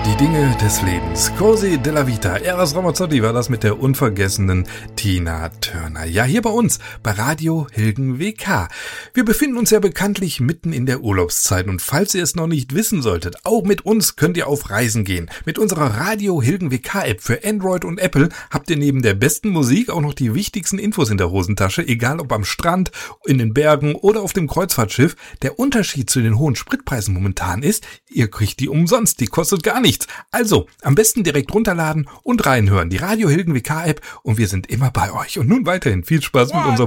Die Dinge des Lebens. Così della Vita. Eros Ramazzotti war das mit der unvergessenen Tina Turner. Ja, hier bei uns, bei Radio Hilgen WK. Wir befinden uns ja bekanntlich mitten in der Urlaubszeit und falls ihr es noch nicht wissen solltet, auch mit uns könnt ihr auf Reisen gehen. Mit unserer Radio Hilgen WK App für Android und Apple habt ihr neben der besten Musik auch noch die wichtigsten Infos in der Hosentasche, egal ob am Strand, in den Bergen oder auf dem Kreuzfahrtschiff. Der Unterschied zu den hohen Spritpreisen momentan ist, ihr kriegt die umsonst, die kostet gar nichts. Also, am besten direkt runterladen und reinhören. Die Radio Hilgen WK App und wir sind immer bei euch. Und nun weiterhin viel Spaß mit unserem